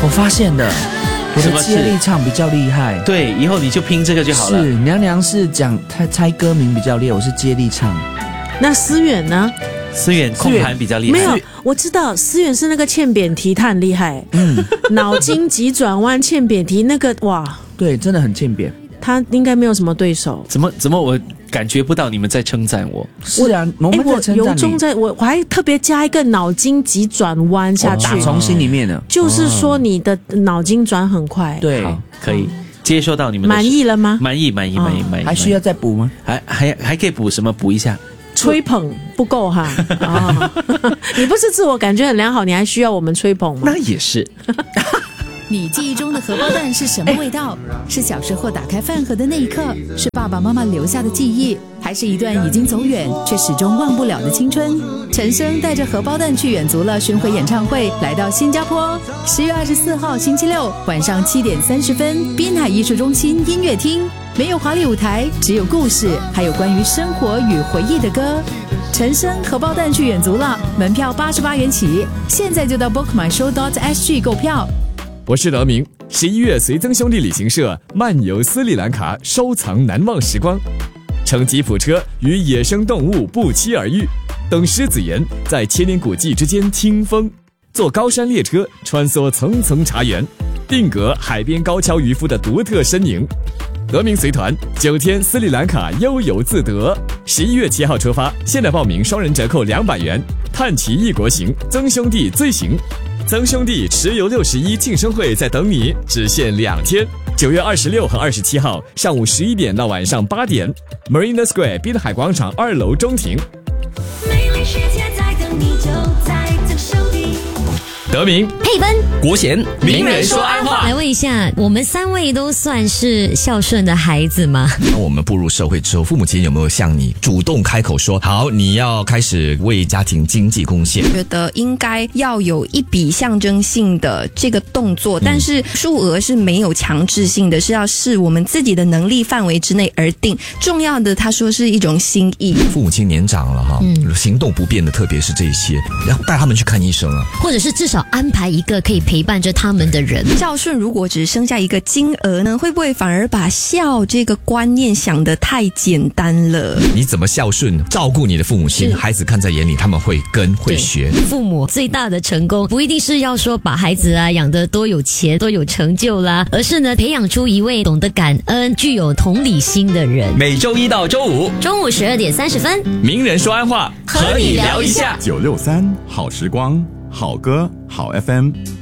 我发现了，我的接力唱比较厉害。 对，以后你就拼这个就好了。 是娘娘是讲猜歌名比较厉害，我是接力唱。 那思远呢？ 思远控盘比较厉害。 没有，我知道思远是那个欠扁题，他很厉害。脑筋急转弯欠扁题那个哇， 对，真的很欠扁。 他应该没有什么对手。 怎么我感觉不到你们在称赞我？ 是啊，我们在称赞你。 我由衷在，我还特别加一个脑筋急转弯下去， 打从心里面的， 就是说你的脑筋转很快。 对， 好，可以接收到你们的。 满意了吗？ 满意。 还需要再补吗？ 还可以补什么？补一下。 吹捧不够哈你不是自我感觉很良好，你还需要我们吹捧吗？ 那也是。 你记忆中的荷包蛋是什么味道？是小时候打开饭盒的那一刻，是爸爸妈妈留下的记忆，还是一段已经走远却始终忘不了的青春？陈升带着荷包蛋去远足了巡回演唱会来到新加坡，10月24号星期六晚上7点30分，滨海艺术中心音乐厅。没有华丽舞台，只有故事，还有关于生活与回忆的歌。陈升荷包蛋去远足了，门票88元起，现在就到 bookmyshow.sg 购票。 我是德明，11月随曾兄弟旅行社漫游斯里兰卡，收藏难忘时光，乘吉普车与野生动物不期而遇，等狮子岩在千年古迹之间听风，坐高山列车穿梭层层茶园，定格海边高跷渔夫的独特身影。德明随团9天斯里兰卡悠游自得，11月7号出发，现在报名双人折扣200元，探奇异国行，曾兄弟最行。曾兄弟持游61庆生会在等你，只限2天，9月26和27号上午11点到晚上8点 Marina Square 滨海广场2楼中庭。 美丽世界在等你，就在曾兄弟。 德明、 佩芬、 国贤，名人说安话。 来问一下，我们3位都算是孝顺的孩子吗？ 当我们步入社会之后，父母亲有没有向你主动开口说，好，你要开始为家庭经济贡献？ 觉得应该要有一笔象征性的这个动作，但是数额是没有强制性的，是要视我们自己的能力范围之内而定。重要的，他说是一种心意。 父母亲年长了哈，行动不便的，特别是这些，要带他们去看医生啊， 或者是至少安排一个可以陪伴着他们的人。 孝顺如果只剩下一个金额呢，会不会反而把孝这个观念想得太简单了？ 你怎么孝顺照顾你的父母亲，孩子看在眼里，他们会跟会学。 父母最大的成功不一定是要说把孩子养得多有钱多有成就啦，而是呢培养出一位懂得感恩具有同理心的人。 每周一到周五中午12点30分， 名人说安话，和你聊一下。 963好时光，好歌好 FM。